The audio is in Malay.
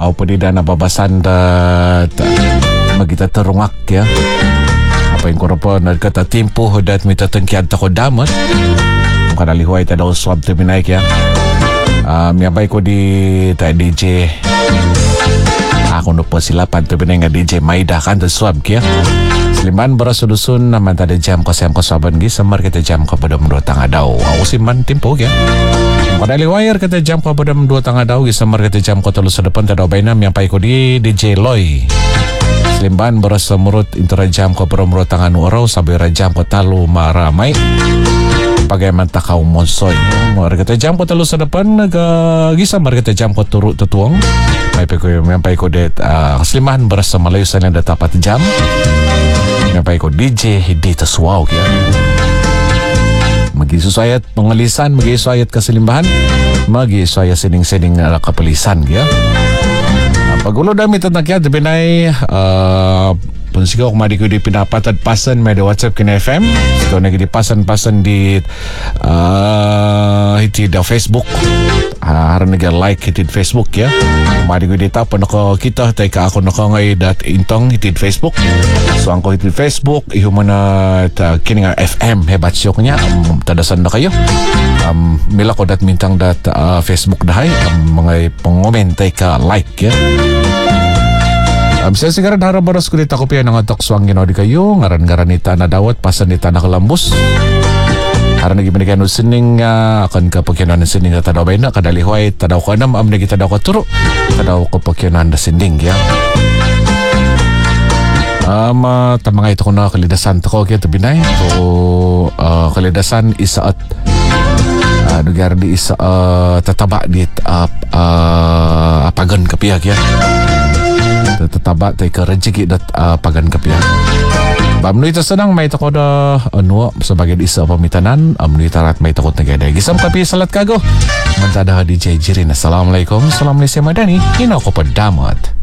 Au pa di na nababasan dat magita terungak ya. Apa yang korpo nagkata tempo dat mitatengkian tako damat. Kanalihuay ta daw swab to binaik ya. Miyabay ko di ta DJ. Ako no po sila pan to binay nga DJ Maida kan to swab kya. Sliman berasulusun naman tada jam ko sayang ko saban gi samar kita jam ko pada mendua tangga daw. Ako si man tempo kya. Kanalihuay kita jam ko pada mendua tangga daw gi samar kita jam ko tulus depan tada bainam miyabay ko di DJ Loy. Slimban berasa murut intera jam ko pada mendua tangga nuaraw sabi rajam ko talo maramay. Bagaimana tak kau monsoy mari kita jam ko talo sa depan gisa mari kita jam ko turut tutuang may ko det Sliman berasa Malayu sa nang datapat jam may ko DJ dito suwaw kaya magisusayat pengalisan magisusayat kaselimbahan magisusayat sining-sining kapalisan kaya pagulo dami tentang kaya binay Punsigaw kung madi ko di pinapatad pasan may da WhatsApp kina FM so nagdi pasan-pasan di hiti da Facebook haran naga like hiti Facebook ya kung madi ko di tapon ako kita tay ka ako nako ngay dat intong hiti Facebook so ang ko hiti Facebook ihumana kini nga FM hebat siyo kanya tadasan na kayo mila ko dat mintang dat Facebook dahay mga pangomen tay ka like ya saya segera harap baras kulit ako piya ng atok suang ginaw di kayo ngaran-ngaran ni Tana Dawat pasan ni Tana Kalambus haran nagi banikan usining akan kapakyanan ng sining na tadaw bayna kadalihuay tadaw ko anam nagi tadaw ko turo tadaw ko pakyanan na sinding ya tamangay ito ko na kalidasan ko kaya tabinay so kalidasan isaat lugar di isa tataba di apagan kapiyak ya tataba tay ka rejeki dat pagan kapya. Bamno ito sanang may tako da sebagai isa pamitanan amno itarat may takot na gada. Gisam kapi salat kago. Mantada DJ Jirin. Assalamualaikum. Salam Malaysia Madani. Hinaw ko pa damat.